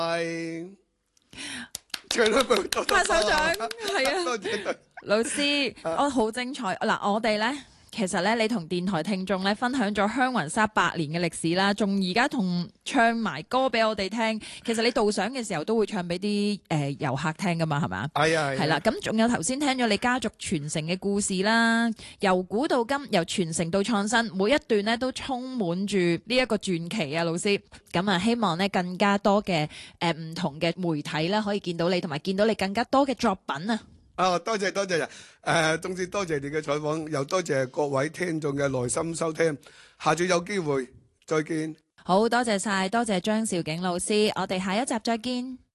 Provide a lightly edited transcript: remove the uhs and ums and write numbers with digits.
係唱得冇多拍手掌，係啊， 多謝。 老師，我好精彩嗱，我哋咧。其實咧，你同電台聽眾咧分享咗香雲紗100年嘅歷史啦，仲而家同唱埋歌俾我哋聽。其實你導賞嘅時候都會唱俾啲遊客聽噶嘛，係咪？ 係啊， 係啦。咁仲有頭先聽咗你家族傳承嘅故事啦，由古到今，由傳承到創新，每一段咧都充滿住呢一個傳奇啊，老師。咁啊，希望咧更加多嘅唔同嘅媒體咧可以見到你，同埋見到你更加多嘅作品啊！ 多謝多謝總之多謝你嘅採訪，又多謝各位聽眾嘅耐心收聽，下次有機會再見。 好多謝晒，多謝張兆景老師，我哋下一集再見。